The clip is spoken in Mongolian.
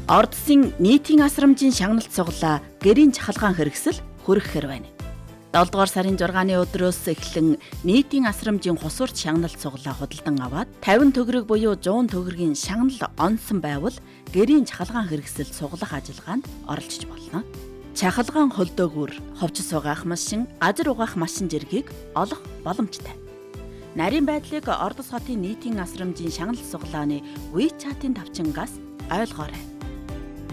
Ордсын нийтийн асрамжийн шагналт сугалаа гэрийн чахалгаан хэрэгсэл хүргэхээр байна. 7 дугаар сарын 6-ны өдрөөс эхлэн нийтийн асрамжийн хусурч шагналт сугалаа худалдан аваад 50 төгрөг буюу 100 төгрөгийн шагнал онсон байвал гэрийн чахалгаан хэрэгсэл сугалах ажиллагаанд оролцож болно. Чахалгаан хөлдөөгөр ховч сугаах машин, газар угаах машин зэргийг олох боломжтой. Нарийн байдлыг Ордос хотын нийтийн асрамжийн шагналт сугалааны WeChat-ийн давчингаас ойлгоорой.